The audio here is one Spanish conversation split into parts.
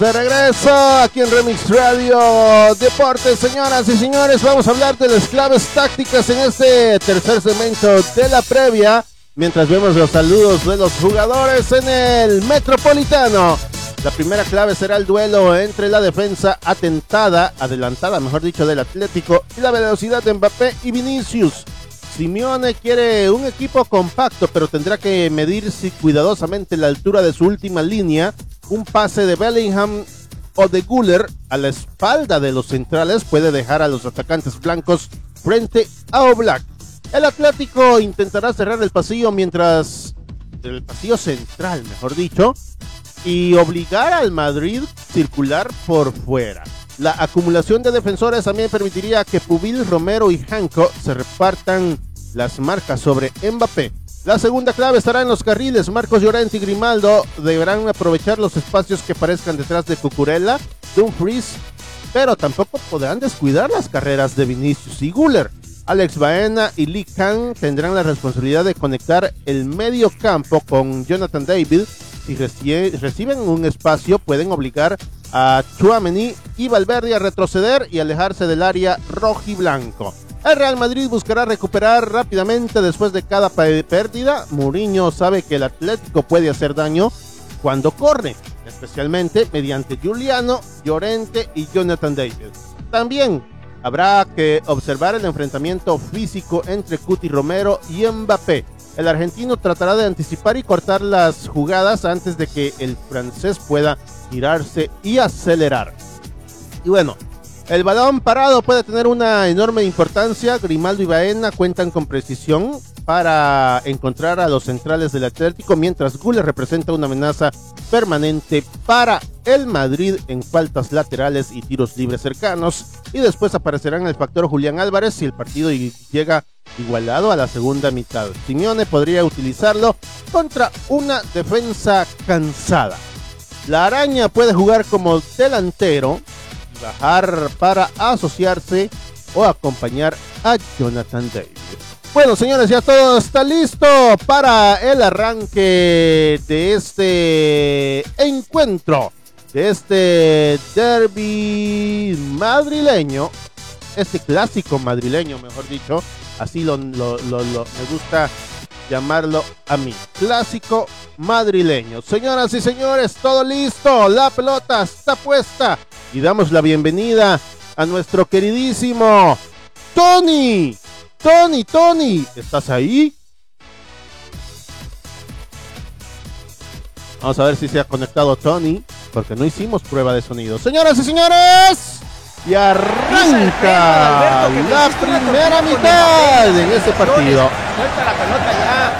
De regreso aquí en Remix Radio Deportes, señoras y señores, vamos a hablar de las claves tácticas en este tercer segmento de la previa, mientras vemos los saludos de los jugadores en el Metropolitano. La primera clave será el duelo entre la defensa adelantada, mejor dicho, del Atlético y la velocidad de Mbappé y Vinicius. Simeone quiere un equipo compacto, pero tendrá que medirse cuidadosamente la altura de su última línea. Un pase de Bellingham o de Güler a la espalda de los centrales puede dejar a los atacantes blancos frente a Oblak. El Atlético intentará cerrar el pasillo central, mejor dicho, y obligar al Madrid a circular por fuera. La acumulación de defensores también permitiría que Pubil, Romero y Hanco se repartan las marcas sobre Mbappé. La segunda clave estará en los carriles. Marcos Llorente y Grimaldo deberán aprovechar los espacios que parezcan detrás de Cucurella, Dumfries, pero tampoco podrán descuidar las carreras de Vinicius y Güler. Alex Baena y Lee Kang tendrán la responsabilidad de conectar el medio campo con Jonathan David. Si reciben un espacio, pueden obligar a Tchouaméni y Valverde a retroceder y alejarse del área rojiblanco. El Real Madrid buscará recuperar rápidamente después de cada pérdida. Mourinho sabe que el Atlético puede hacer daño cuando corre, especialmente mediante Giuliano, Llorente y Jonathan David. También habrá que observar el enfrentamiento físico entre Cuti Romero y Mbappé. El argentino tratará de anticipar y cortar las jugadas antes de que el francés pueda girarse y acelerar. Y bueno, el balón parado puede tener una enorme importancia. Grimaldo y Baena cuentan con precisión para encontrar a los centrales del Atlético, mientras Güler representa una amenaza permanente para el Madrid en faltas laterales y tiros libres cercanos. Y después aparecerán el factor Julián Álvarez si el partido llega igualado a la segunda mitad. Simeone podría utilizarlo contra una defensa cansada. La araña puede jugar como delantero, bajar para asociarse o acompañar a Jonathan David. Bueno, señores, ya todo está listo para el arranque de este encuentro, de este derbi madrileño, este clásico madrileño, mejor dicho, así me gusta llamarlo a mí, clásico madrileño. Señoras y señores, todo listo, la pelota está puesta y damos la bienvenida a nuestro queridísimo Tony. Tony, ¿estás ahí? Vamos a ver si se ha conectado Tony, porque no hicimos prueba de sonido. Señoras y señores, y arranca la primera mitad en este partido. Suelta la pelota ya,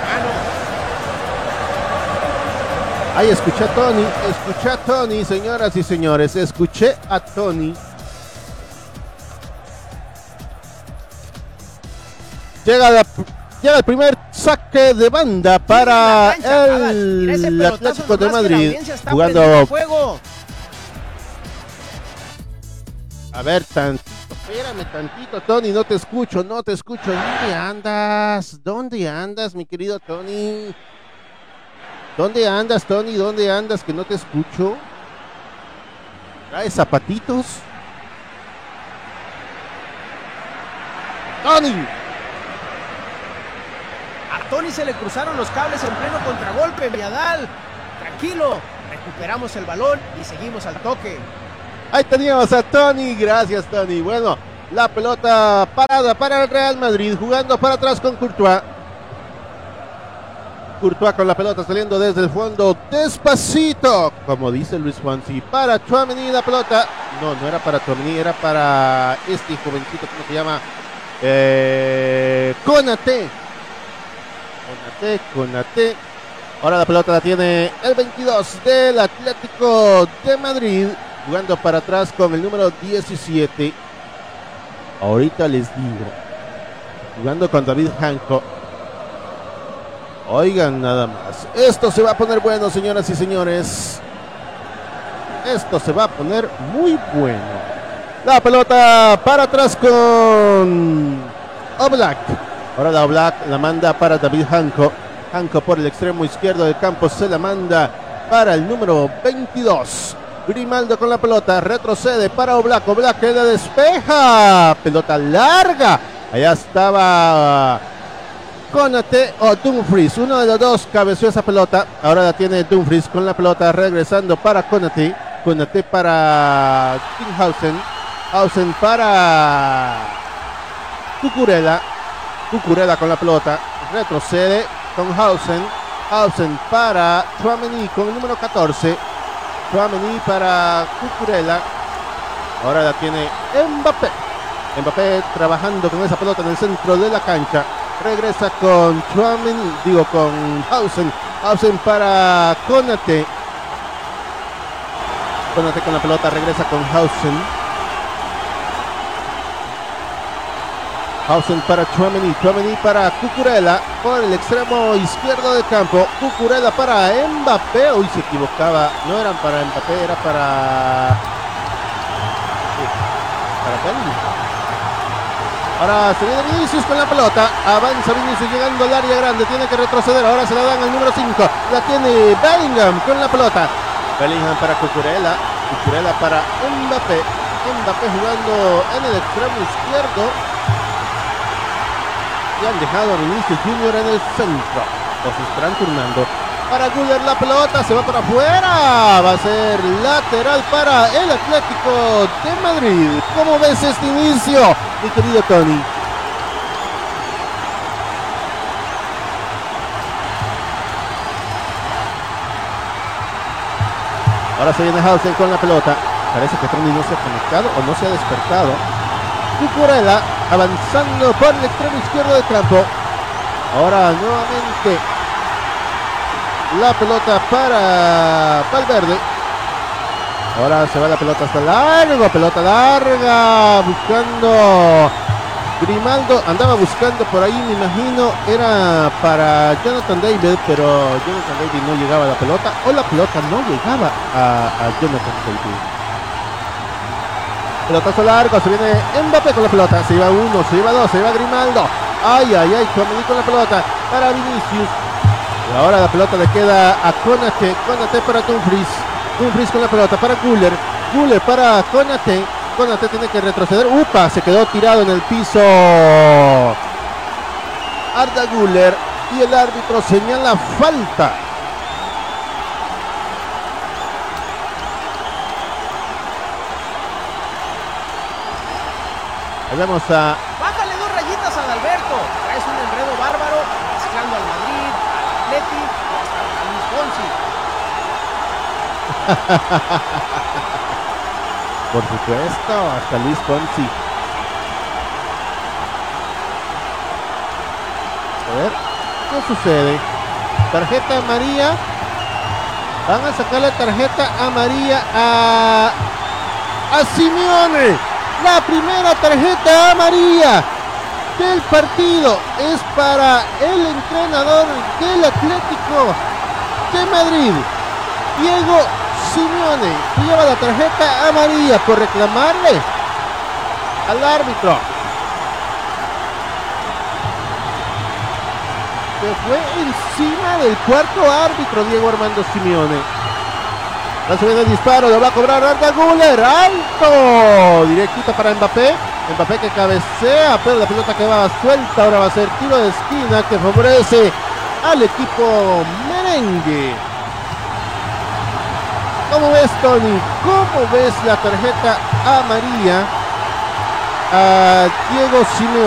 mano. Ahí escuché a Tony, señoras y señores, escuché a Tony. Llega el primer saque de banda para el Atlético de Madrid, jugando. A ver, espérame tantito, Tony, no te escucho. ¿Dónde andas, mi querido Tony? ¿Dónde andas, Tony? ¿Dónde andas que no te escucho? ¿Traes zapatitos? ¡Tony! A Tony se le cruzaron los cables en pleno contragolpe, Viadal. Tranquilo, recuperamos el balón y seguimos al toque. Ahí teníamos a Tony, gracias Tony. Bueno, la pelota parada para el Real Madrid, jugando para atrás con Courtois. Courtois con la pelota saliendo desde el fondo, despacito, como dice Luis Fonsi, para Tchouaméni la pelota. No era para Tchouaméni, era para este jovencito, ¿cómo se llama? Konaté. Ahora la pelota la tiene el 22 del Atlético de Madrid, jugando para atrás con el número 17. Ahorita les digo. Jugando con David Hanco. Oigan nada más. Esto se va a poner bueno, señoras y señores. Esto se va a poner muy bueno. La pelota para atrás con Oblak. Ahora la Oblak la manda para David Hanco. Hanco por el extremo izquierdo del campo se la manda para el número 22. Grimaldo con la pelota, retrocede para Oblak, Oblak que la despeja, pelota larga, allá estaba Konate o Dumfries, uno de los dos cabeció esa pelota, ahora la tiene Dumfries con la pelota, regresando para Konate, Konate para Kinghausen, Hausen para Cucurella, Cucurella con la pelota, retrocede con Hausen, Hausen para Tchouaméni con el número 14, Tchouaméni para Cucurella, ahora la tiene Mbappé, Mbappé trabajando con esa pelota en el centro de la cancha, regresa con Tchouaméni, con Hausen, Hausen para Konate, Konate con la pelota, regresa con Hausen, Hausen para Tchouaméni, Tchouaméni para Cucurella por el extremo izquierdo del campo, Cucurella para Mbappé, uy se equivocaba, no eran para Mbappé, era para Bellingham. Ahora se viene Vinicius con la pelota, avanza Vinicius llegando al área grande, tiene que retroceder, ahora se la dan al número 5, la tiene Bellingham con la pelota, Bellingham para Cucurella, Cucurella para Mbappé, Mbappé jugando en el extremo izquierdo. Y han dejado a Vinicius Junior en el centro. Los estarán turnando. Para Güler la pelota, se va para afuera. Va a ser lateral para el Atlético de Madrid. ¿Cómo ves este inicio, mi querido Tony? Ahora se viene Hausen con la pelota. Parece que Tony no se ha conectado o no se ha despertado. Cucurella avanzando por el extremo izquierdo del campo. Ahora nuevamente la pelota para Valverde. Ahora se va la pelota hasta largo, pelota larga, buscando Grimaldo, andaba buscando por ahí, me imagino, era para Jonathan David, pero Jonathan David no llegaba a la pelota, o la pelota no llegaba a Jonathan David. Pelotazo largo, se viene Mbappé con la pelota, se iba uno, se iba dos, se iba Grimaldo, ay, Tchouaméni con la pelota para Vinicius, y ahora la pelota le queda a Konate, Konate para Dumfries, Dumfries con la pelota para Güler, Güler para Konate, Konate tiene que retroceder, upa, se quedó tirado en el piso Arda Güler, y el árbitro señala falta. Vamos a... Bájale 2 rayitas a Adalberto. Traes un enredo bárbaro, mezclando al Madrid, al Atleti y hasta a Luis Fonsi. Por supuesto, hasta Luis Fonsi. A ver, ¿qué sucede? Tarjeta amarilla. Van a sacar la tarjeta amarilla a Simeone. La primera tarjeta amarilla del partido es para el entrenador del Atlético de Madrid, Diego Simeone, que lleva la tarjeta amarilla por reclamarle al árbitro que fue encima del cuarto árbitro, Diego Armando Simeone. La subida del disparo, lo va a cobrar Arda Güler, alto, directito para Mbappé, Mbappé que cabecea, pero la pelota que va suelta, ahora va a ser tiro de esquina que favorece al equipo merengue. ¿Cómo ves, Tony? ¿Cómo ves la tarjeta amarilla a Diego Simeone?